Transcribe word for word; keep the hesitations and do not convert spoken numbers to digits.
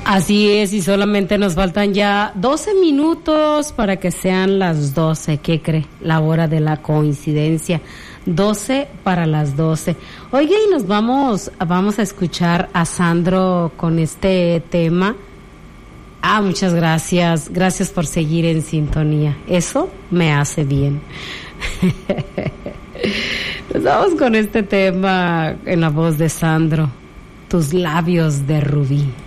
Así es, y solamente nos faltan ya doce minutos para que sean las doce. ¿Qué cree? La hora de la coincidencia. doce para las doce. Oye, y nos vamos, vamos a escuchar a Sandro con este tema. Ah, muchas gracias. Gracias por seguir en sintonía. Eso me hace bien. Nos vamos con este tema en la voz de Sandro. Tus labios de rubí.